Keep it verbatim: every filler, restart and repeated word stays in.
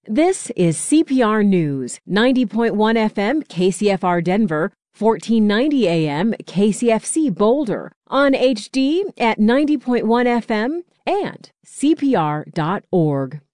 This is C P R News, ninety point one F M K C F R Denver, fourteen ninety A M K C F C Boulder, on H D at ninety point one F M and C P R dot org.